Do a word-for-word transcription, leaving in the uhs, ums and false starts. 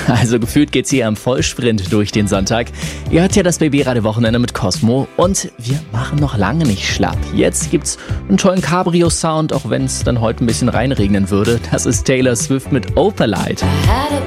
Also gefühlt geht's hier am Vollsprint durch den Sonntag. Ihr hört ja das Baby-Radio-Wochenende mit Cosmo und wir machen noch lange nicht schlapp. Jetzt gibt's einen tollen Cabrio-Sound, auch wenn es dann heute ein bisschen reinregnen würde. Das ist Taylor Swift mit Opalite. I had a